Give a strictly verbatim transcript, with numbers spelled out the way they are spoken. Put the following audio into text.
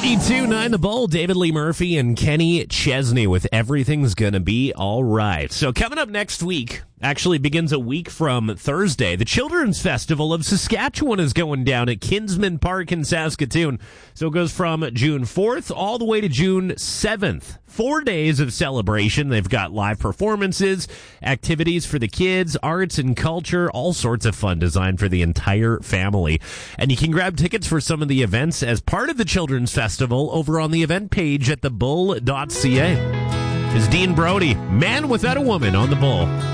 ninety-two point nine The Bull, David Lee Murphy and Kenny Chesney with Everything's Gonna Be All Right. So coming up next week, actually begins a week from Thursday, the Children's Festival of Saskatchewan is going down at Kinsman Park in Saskatoon. So it goes from June fourth all the way to June seventh. Four days of celebration. They've got live performances, activities for the kids, arts and culture, all sorts of fun designed for the entire family. And you can grab tickets for some of the events as part of the Children's Festival over on the event page at the bull dot c a. Is Dean Brody, Man Without a Woman on The Bull.